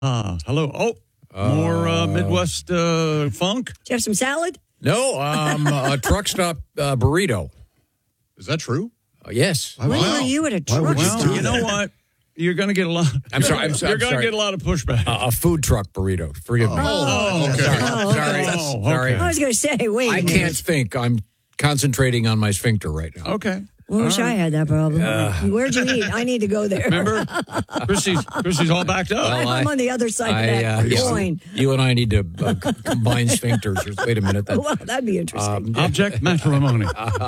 Hello. More Midwest funk? Do you have some salad? No, a truck stop burrito. Is that true? Yes. When were you at a truck stop? You know what? You're going to get a lot. I'm sorry. You're going to get a lot of pushback. A food truck burrito. Forgive me. Okay. Sorry. I was going to say, wait a I minute. can't think. I'm concentrating on my sphincter right now. Okay. I wish I had that problem. Where'd you eat? I need to go there. Remember? Chrissy's all backed up. I'm on the other side of that coin. You and I need to combine sphincters. Wait a minute. Well, that'd be interesting. Object matrimony.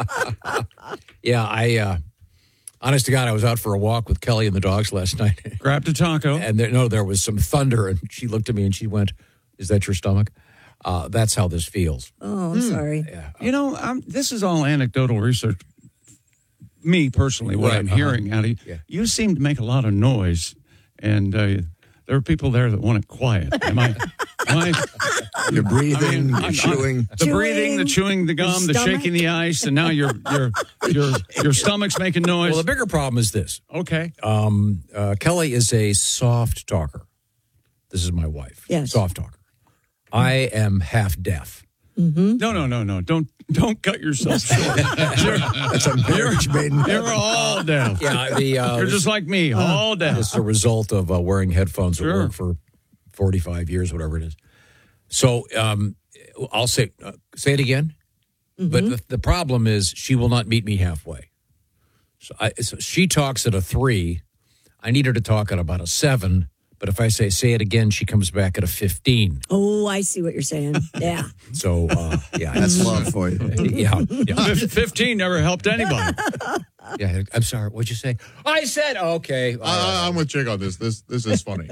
Yeah, honest to God, I was out for a walk with Kelly and the dogs last night. Grabbed a taco. And there was some thunder, and she looked at me and she went, "Is that your stomach?" That's how this feels. Oh, I'm sorry. Yeah. You know, this is all anecdotal research. Me personally, what I'm hearing out of you, you seem to make a lot of noise, and there are people there that want it quiet. You're breathing, you're chewing. The breathing, the chewing, the gum, the shaking the ice, and now your stomach's making noise. Well, the bigger problem is this. Okay. Kelly is a soft talker. This is my wife. Yes. Soft talker. I am half deaf. Mm-hmm. No. Don't cut yourself short. That's a marriage made in You're all deaf. Yeah, You're just like me, all deaf. It's a result of wearing headphones at work for 45 years, whatever it is. So I'll say it again. Mm-hmm. But the problem is she will not meet me halfway. So she talks at a 3. I need her to talk at about a 7. But if I say it again, she comes back at a 15. Oh, I see what you're saying. Yeah. So, That's love for you. Yeah. 15 never helped anybody. Yeah, I'm sorry. What'd you say? I said, okay. I'm with Jake on this. This is funny.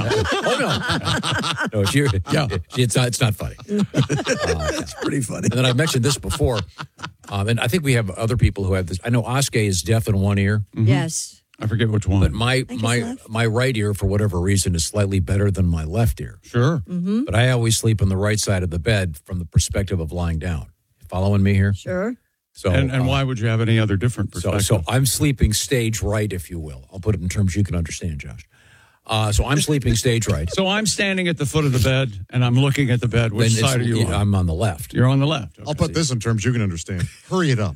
Oh, no. No, it's not funny. It's pretty funny. And then I mentioned this before, and I think we have other people who have this. I know Oskay is deaf in one ear. Mm-hmm. Yes. I forget which one. But my right ear, for whatever reason, is slightly better than my left ear. Sure. Mm-hmm. But I always sleep on the right side of the bed from the perspective of lying down. Following me here? Sure. So, and why would you have any other different perspective? So I'm sleeping stage right, if you will. I'll put it in terms you can understand, Josh. So I'm sleeping stage right. So I'm standing at the foot of the bed, and I'm looking at the bed. Which side are you on? I'm on the left. You're on the left. Okay. I'll put this in terms you can understand. Hurry it up.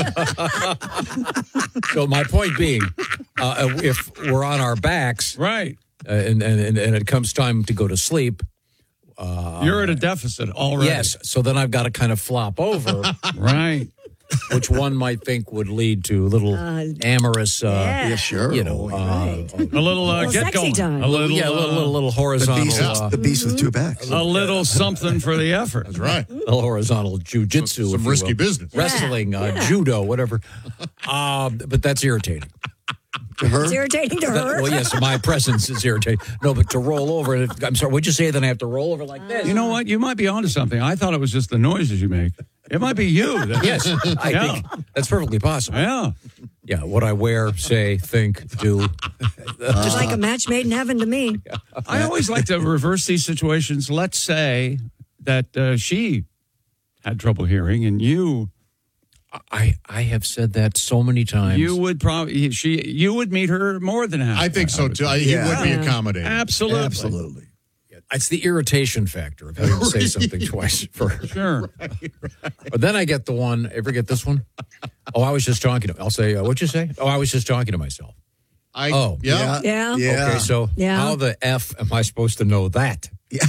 So my point being, if we're on our backs, right, and it comes time to go to sleep, you're at a deficit already. Yes. So then I've got to kind of flop over, right. Which one might think would lead to a little amorous, yeah, sure. You know, right. A little get going, time. a little horizontal, the beast with two backs, a little something for the effort. That's right. A little horizontal jujitsu, some risky business, wrestling, judo, whatever. But that's irritating. To her? It's irritating to her. Well, yes, my presence is irritating. No, but to roll over, I'm sorry, what'd you say? Then I have to roll over like this? You know what? You might be onto something. I thought it was just the noises you make. It might be you. Yes, I think that's perfectly possible. Yeah. Yeah, what I wear, say, think, do. Just like a match made in heaven to me. I always like to reverse these situations. Let's say that she had trouble hearing and you... I have said that so many times. You would probably you would meet her more than half. I think so too. He would be accommodating. Absolutely. It's the irritation factor of having to say something twice for her. Sure. But then I get the one. Ever get this one? Oh, I was just talking to. I'll say, what'd you say? Oh, I was just talking to myself. Yeah. Okay, so how the F am I supposed to know that? Yeah.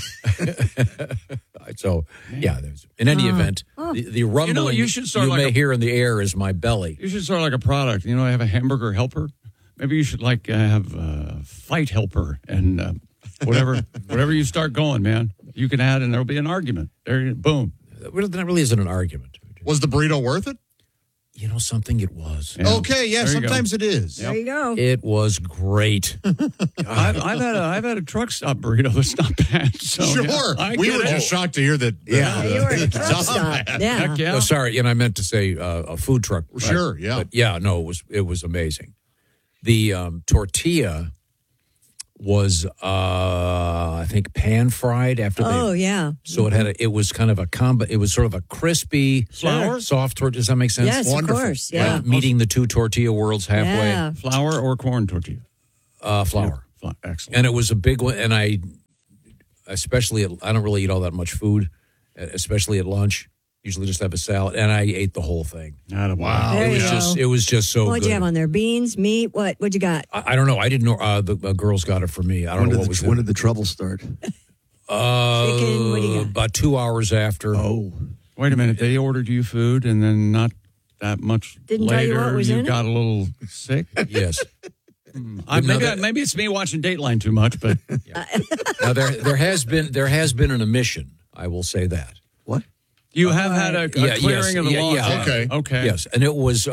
So, in any event, the rumbling you should start may hear in the air is my belly. You should start like a product. You know, I have a hamburger helper. Maybe you should have a fight helper and whatever you start going, man. You can add and there'll be an argument. Boom. That really isn't an argument. Was the burrito worth it? You know something? It was. Yeah. Okay, yeah, sometimes it is. There you go. It was great. I've had a truck stop burrito that's not bad. So, sure. Yeah, we were just shocked to hear that. You were at a truck stop. Yeah. Heck yeah. Oh, sorry, and I meant to say a food truck. Right? Sure, yeah. But it was amazing. The tortilla was I think pan fried after they. Oh yeah. So it was kind of a combo. It was sort of a crispy flour, soft tortilla. Does that make sense? Yes, wonderful. Of course. Yeah. Meeting the two tortilla worlds halfway. Yeah. Flour or corn tortilla? Flour. Excellent. And it was a big one. And I don't really eat all that much food, especially at lunch. Usually just have a salad, and I ate the whole thing. Wow. There you It was just so What'd good. you have on there? Beans, meat? What'd you got? I don't know. I didn't know. The girls got it for me. I don't know what was When did the trouble start? Chicken, what do you got? about 2 hours after. Oh, Wait a minute. They ordered you food, and then not that much Didn't tell you later, what was in it? got a little sick. Yes. Maybe it's me watching Dateline too much, but Now there has been an omission. I will say that. what? you have had a clearing of the law. yeah. Okay. Yes, and it was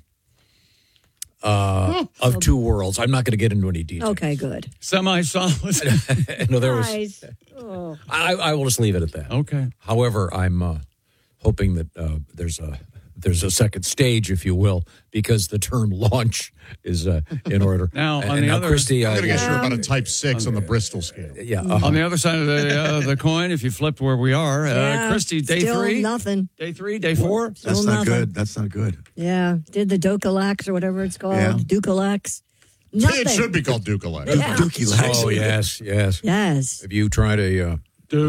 of two worlds. I'm not going to get into any detail. Okay, good. Semi-solid. No, there was. Guys. Oh. I will just leave it at that. Okay. However, I'm hoping that there's a second stage, if you will, because the term launch is in order. Now, on And the now, other- Christy, I'm going to guess you're about a type 6 on the Bristol scale. yeah, On the other side of the coin, if you flipped where we are, Yeah, Christy, day still 3? nothing. Day 3, day 4? That's Still not nothing. good. That's not good. Yeah, did the Docalax or whatever it's called. Yeah. Ducalax. Nothing. It should be called Ducalac. Yeah. Dookie lax. oh yes. Yes. Have you tried a?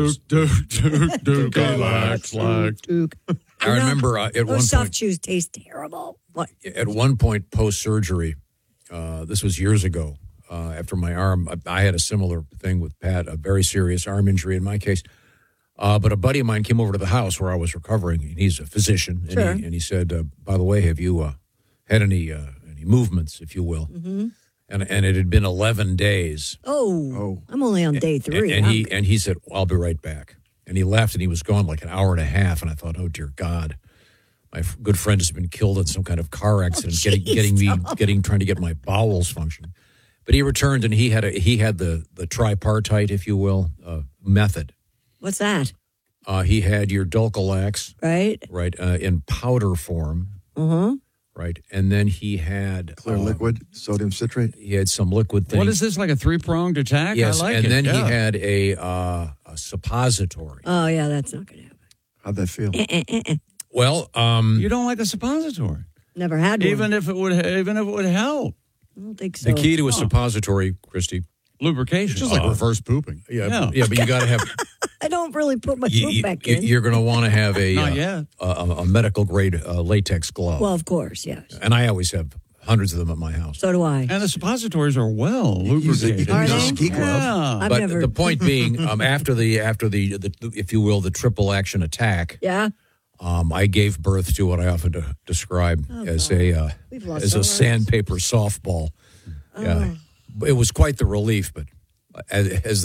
Relax. Duke. I remember at one Those soft point. chews taste terrible. What? At one point post surgery, this was years ago. After my arm, I had a similar thing with Pat, a very serious arm injury in my case. But a buddy of mine came over to the house where I was recovering. And he's a physician, and, Sure. he said, "By the way, have you had any movements, if you will?" Mm-hmm. And it had been 11 days. Oh, I'm only on day 3. And he said, "I'll be right back." And he left, and he was gone like an hour and a half. And I thought, "Oh dear God, my good friend has been killed in some kind of car accident, trying to get my bowels functioning." But he returned, and he had the tripartite, if you will, method. What's that? He had your Dulcolax, Right? right, in powder form, right, and then he had Clear liquid, sodium citrate. He had some liquid thing. What is this, like a 3-pronged attack? Yes, I like and it. then he Yeah. had a suppository. Oh, yeah, that's not going to happen. How'd that feel? Well, You don't like the suppository, Never had one. even if it would help. I don't think so. the key to a suppository, Christy. Lubrication. It's just like reverse pooping. Yeah. But you got to have. I don't really put my poop back in. You're going to want to have Not yet. a medical grade latex glove. Well, of course, yes. And I always have hundreds of them at my house. So do I. And the suppositories are well Use a lubricated. ski glove. Yeah. I've But never. the point being, after the if you will, the triple action attack, Yeah. I gave birth to what I often describe as a We've lost as so a much. sandpaper softball. Yeah, it was quite the relief. But as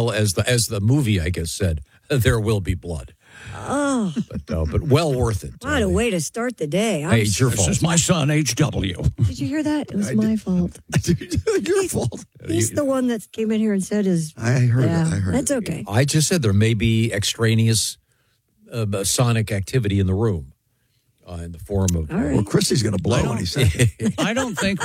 the movie, I guess, said, there will be blood. Oh, But well worth it. what a way to start the day. Hey, it's your This fault. is my son, H.W. Did you hear that? It was my fault. Your fault. He's the one that came in here and said his. I heard Yeah, it. I heard that's it. okay. I just said there may be extraneous sonic activity in the room in the form of. All right. Well, Christy's going to blow when he said it. I don't think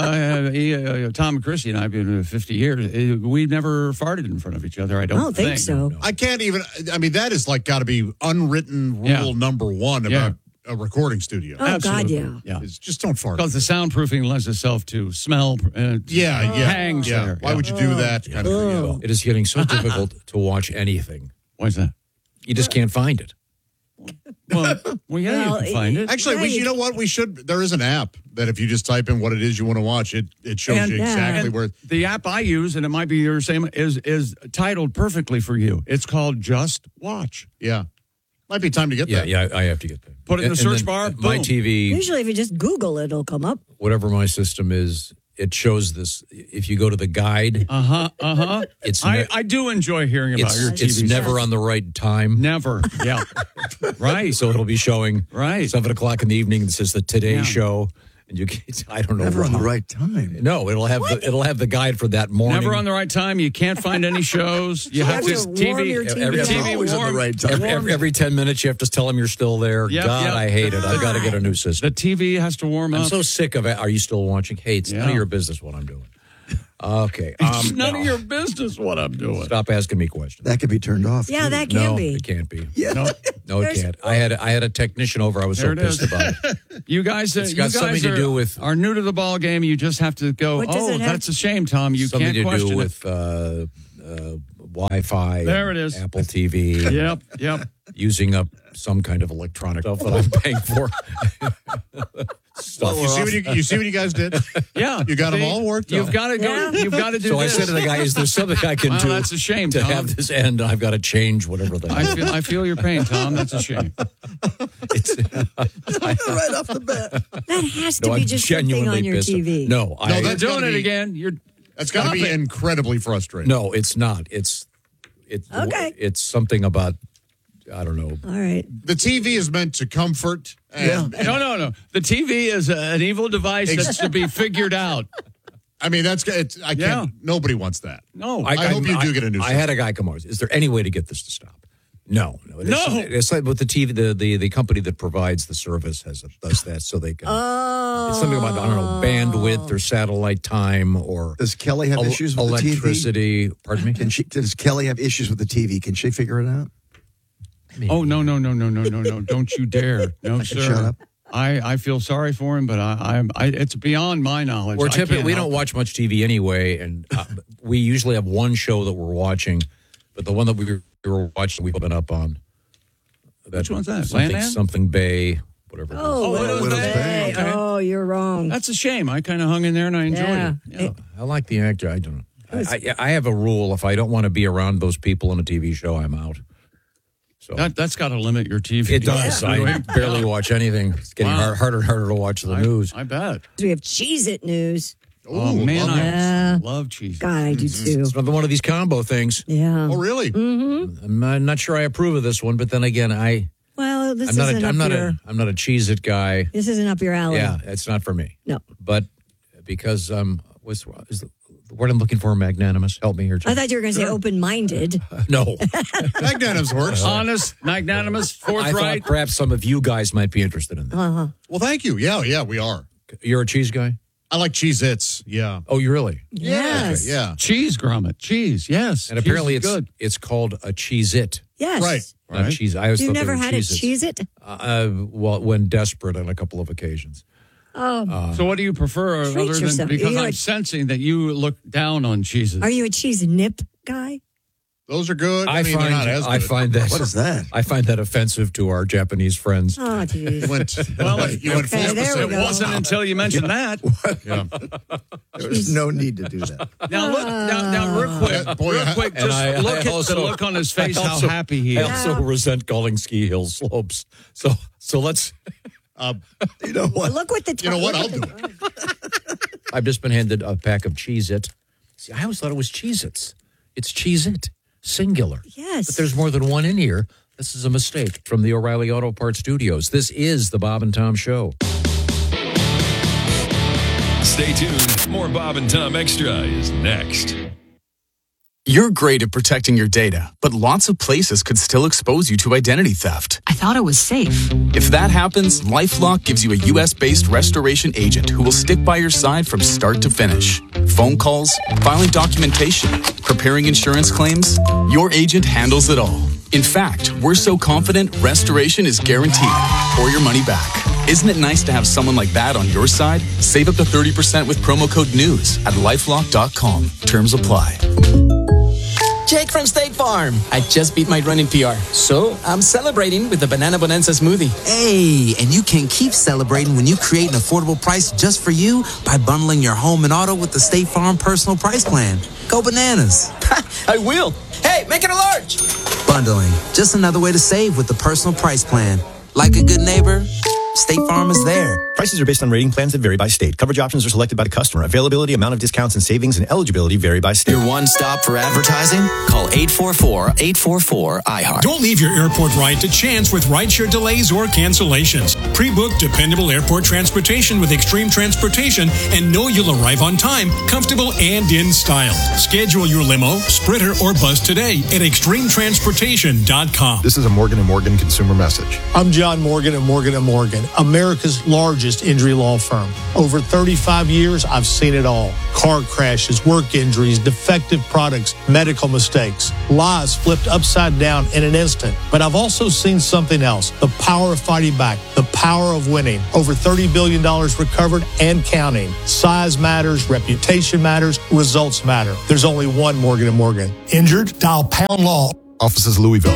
Tom and Christy and I have been here 50 years. We never farted in front of each other. I I don't, don't think so. I can't even. I mean, that is like got to be unwritten rule Yeah. number 1 about a recording studio. Oh, God, yeah. Yeah. It's just don't fart. Because the soundproofing lends itself to smell. Yeah, hangs yeah. there. Why would you do that? Kind of thing. Yeah. It is getting so difficult to watch anything. Why is that? You just can't find it. Well, yeah, Well, you can find it. Actually, Yeah, you know what? We should. There is an app that if you just type in what it is you want to watch, it shows And- you exactly And where. the app I use, and it might be your same, is titled perfectly for you. It's called Just Watch. Yeah, might be time to get Yeah, that. yeah, I have to get that. Put it in the And search then bar, My boom. TV, Usually, if you just Google it, it'll come up. whatever my system is, it shows this. If you go to the guide, it's I do enjoy hearing about your TV. it's never on the right time. Never. Yeah. Right. So it'll be showing Right. 7:00 in the evening. It says the Today Yeah. Show, and you I don't know. Never on the how. right time. No, it'll have the guide for that morning. Never on the right time. You can't find any shows. You have have to to warm your TV Every up. TV Always on the right time. Every 10 minutes, you have to tell them you're still there. Yep, God, yep. I hate it. I've got to get a new system. The TV has to warm I'm up. so sick of it. Are you still watching? Hey, it's none Yeah. of your business what I'm doing. Okay. It's none no. of your business what I'm doing. Stop asking me questions. That could be turned off. Yeah, too. that can No, be. it can't be. Yeah. No, it can't. I had a technician over. I was There so it is. pissed about it. You guys, It's got something to do with- are new to the ball game. You just have to go. What does Oh, it have that's a shame, Tom. You Something can't to question do it. with Wi-Fi. There it is. Apple TV. Yep. Using up some kind of electronic stuff that I'm paying for. Stuff. You see what you guys did? Yeah, You got them See? all worked You've out. got to go. Yeah. You've got to do So I this. said to the guy, "Is there something I can Well, do that's a shame, to Tom. have this end? I've got to change whatever the I feel your pain, Tom. That's a shame. it's, Right off the bat. That has to no, be I'm just something genuinely on your pissed. TV. No, No, I, You're that's doing gotta it be- again. That's got to be incredibly frustrating. no, it's not. It's Okay. It's something about I don't know. All right. The TV is meant to comfort. And, No. The TV is an evil device that's to be figured out. I mean, I can't. Yeah. Nobody wants that. No. I hope you do get a new I had a guy come over. Is there any way to get this to stop? No. No. It's like with the TV. The company that provides the service does that so they can. It's something about I don't know bandwidth or satellite time or Does Kelly have issues with electricity. the TV? Pardon me. Does Kelly have issues with the TV? Can she figure it out? Oh no! Don't you dare! No, sir. shut up. I feel sorry for him, but I it's beyond my knowledge. We're I typically can't we help don't it. watch much TV anyway, and we usually have one show that we're watching, but the one that we were watching, we've been up on. Which one's that? Something, Landman? something Bay, whatever. it is. Oh, Widow's Widow's Bay. Bay. Okay. Oh, you're wrong. That's a shame. I kind of hung in there and I enjoyed Yeah. it. Yeah. I like the actor. I don't know. I have a rule: if I don't want to be around those people in a TV show, I'm out. So That's got to limit your TV. it does. I barely watch anything. It's getting Wow. harder and harder to watch the news. I bet. We have Cheez-It news. Oh man, love it. Yeah. I love cheese. God, I do too. It's another one of these combo things. Yeah. Oh, really? I'm not sure I approve of this one, but then again, Well, this I'm not isn't I'm not a Cheez-It guy. This isn't up your alley. Yeah, it's not for me. No. But because is the word I'm looking for magnanimous? Help me here, I Jim. thought you were going to say open-minded. No. Magnanimous works. Honest, magnanimous, I thought forthright. perhaps some of you guys might be interested in that. Well, thank you. Yeah, we are. You're a cheese guy? I like Cheez-Its. Yeah. Oh, you really? Yes. Okay, yeah. Cheese grommet. Cheese, yes. And apparently Cheese is good. it's called a Cheez-It. Yes. Right. Not Right. cheese. I always You've thought they never were had a Cheez-Its. Cheez-It? Well, when desperate on a couple of occasions. So what do you prefer Treat other than yourself. because You're I'm like- sensing that you look down on cheeses. Are you a cheese nip guy? Those are good. I mean, they're not as good. find that What is that? I find that offensive to our Japanese friends. Oh, jeez. You went full Okay, there we specific. It go. wasn't until you mentioned that. Yeah. There's no need to do that. Now look, now real quick, Boy, real quick, And just I look at also- the look on his face, I how also- happy he I is. also resent calling ski hill slopes. So let's. You know what? Look what the You know what? I'll look do at it. the- I've just been handed a pack of Cheez-It. See, I always thought it was Cheez-Its. It's Cheez-It, singular. Yes. But there's more than one in here. This is a mistake from the O'Reilly Auto Parts Studios. This is the Bob and Tom Show. Stay tuned. More Bob and Tom Extra is next. You're great at protecting your data, but lots of places could still expose you to identity theft. I thought it was safe. If that happens, LifeLock gives you a U.S.-based restoration agent who will stick by your side from start to finish. Phone calls, filing documentation, preparing insurance claims, your agent handles it all. In fact, we're so confident restoration is guaranteed or your money back. Isn't it nice to have someone like that on your side? Save up to 30% with promo code NEWS at LifeLock.com. Terms apply. Jake from State Farm. I just beat my running PR, so I'm celebrating with the Banana Bonanza smoothie. Hey, and you can keep celebrating when you create an affordable price just for you by bundling your home and auto with the State Farm Personal Price Plan. Go bananas. I will. Hey, make it a large. Bundling, just another way to save with the Personal Price Plan. Like a good neighbor, State Farm is there. Prices are based on rating plans that vary by state. Coverage options are selected by the customer. Availability, amount of discounts and savings, and eligibility vary by state. Your one stop for advertising? Call 844-844-IHEART. Don't leave your airport ride to chance with rideshare delays or cancellations. Pre-book dependable airport transportation with Extreme Transportation and know you'll arrive on time, comfortable, and in style. Schedule your limo, Sprinter, or bus today at extremetransportation.com. This is a Morgan & Morgan consumer message. I'm John Morgan at Morgan & Morgan. Ryan, America's largest injury law firm. Over 35 years, I've seen it all. Car crashes, work injuries, defective products, medical mistakes, lives flipped upside down in an instant. But I've also seen something else, the power of fighting back, the power of winning. Over $30 billion recovered and counting. Size matters, reputation matters, results matter. There's only one Morgan & Morgan. Injured? Dial Pound Law. Offices Louisville.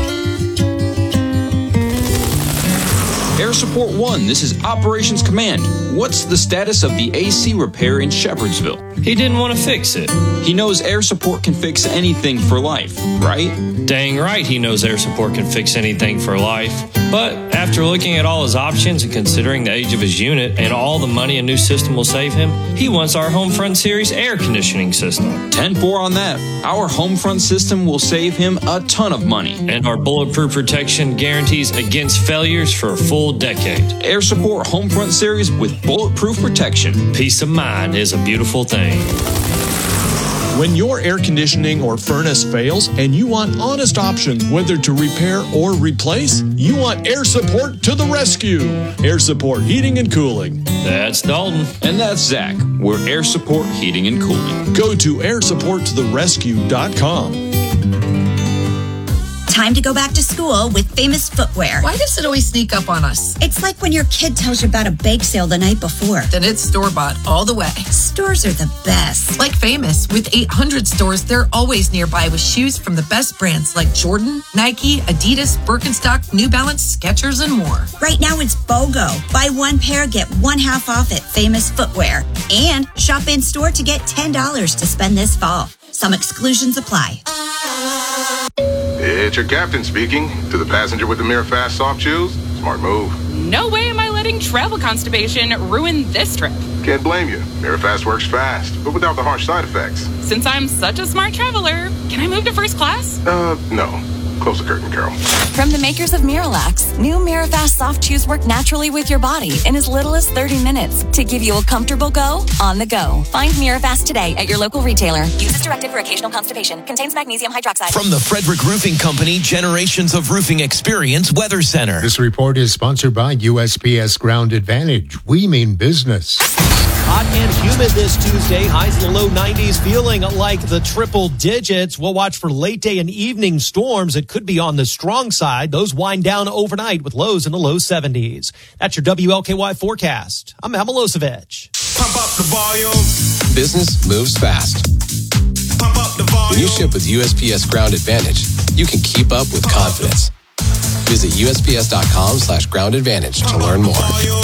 Air Support 1, this is Operations Command. What's the status of the AC repair in Shepherdsville? He didn't want to fix it. He knows Air Support can fix anything for life, right? Dang right he knows Air Support can fix anything for life. But after looking at all his options and considering the age of his unit and all the money a new system will save him, he wants our Homefront Series air conditioning system. 10-4 on that. Our Homefront system will save him a ton of money. And our bulletproof protection guarantees against failures for a full decade. Air Support Homefront Series with bulletproof protection. Peace of mind is a beautiful thing. When your air conditioning or furnace fails and you want honest options whether to repair or replace, you want Air Support to the rescue. Air Support Heating and Cooling. That's Dalton. And that's Zach. We're Air Support Heating and Cooling. Go to airsupporttotherescue.com. Time to go back to school with Famous Footwear. Why does it always sneak up on us? It's like when your kid tells you about a bake sale the night before. Then it's store-bought all the way. Stores are the best. Like Famous. With 800 stores, they're always nearby with shoes from the best brands like Jordan, Nike, Adidas, Birkenstock, New Balance, Skechers, and more. Right now it's BOGO. Buy one pair, get one half off at Famous Footwear. And shop in-store to get $10 to spend this fall. Some exclusions apply. It's your captain speaking. To the passenger with the Mirafast soft shoes, smart move. No way am I letting travel constipation ruin this trip. Can't blame you. Mirafast works fast, but without the harsh side effects. Since I'm such a smart traveler, can I move to first class? No. Close the curtain, Carol. From the makers of Miralax, new Mirafast soft chews work naturally with your body in as little as 30 minutes to give you a comfortable go on the go. Find Mirafast today at your local retailer. Use as directed for occasional constipation. Contains magnesium hydroxide. From the Frederick Roofing Company, Generations of Roofing Experience Weather Center. This report is sponsored by USPS Ground Advantage. We mean business. Hot and humid this Tuesday. Highs in the low 90s, feeling like the triple digits. We'll watch for late day and evening storms. It could be on the strong side. Those wind down overnight with lows in the low 70s. That's your WLKY forecast. I'm Matt Milosevic. Pump up the volume. Business moves fast. Pump up the volume. When you ship with USPS Ground Advantage, you can keep up with confidence. Visit USPS.com/Ground Advantage to learn more.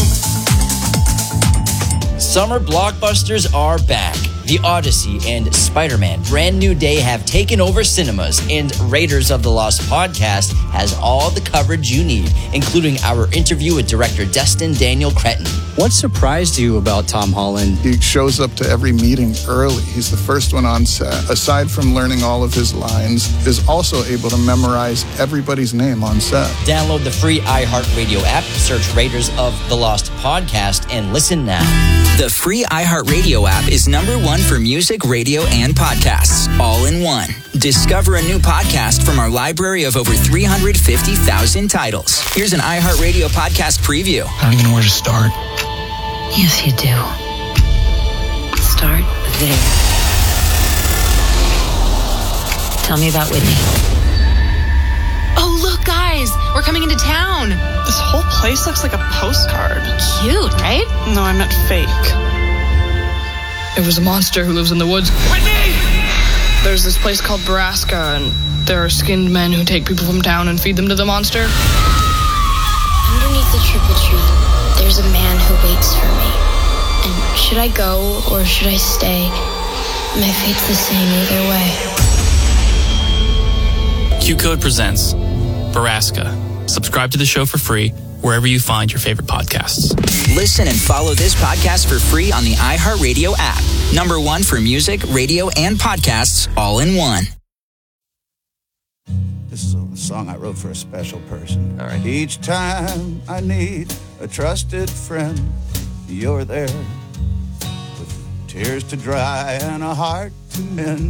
Summer blockbusters are back. The Odyssey and Spider-Man Brand New Day have taken over cinemas, and Raiders of the Lost podcast has all the coverage you need, including our interview with director Destin Daniel Cretton. What surprised you about Tom Holland? He shows up to every meeting early. He's the first one on set. Aside from learning all of his lines, is also able to memorize everybody's name on set. Download the free iHeartRadio app, search Raiders of the Lost podcast, and listen now. The free iHeartRadio app is #1 for music, radio, and podcasts, all in one. Discover a new podcast from our library of over 350,000 titles. Here's an iHeartRadio podcast preview. I don't even know where to start. Yes, you do. Start there. Tell me about Whitney. Oh, look, guys, we're coming into town. This whole place looks like a postcard. Cute, right? No, I meant fake. It was a monster who lives in the woods. Whitney! There's this place called Baraska, and there are skinned men who take people from town and feed them to the monster. Underneath the triple tree, there's a man who waits for me. And should I go or should I stay? My fate's the same either way. Q-Code presents Baraska. Subscribe to the show for free wherever you find your favorite podcasts. Listen and follow this podcast for free on the iHeartRadio app. #1 for music, radio, and podcasts, all in one. This is a song I wrote for a special person. All right. Each time I need a trusted friend, you're there with tears to dry and a heart to mend.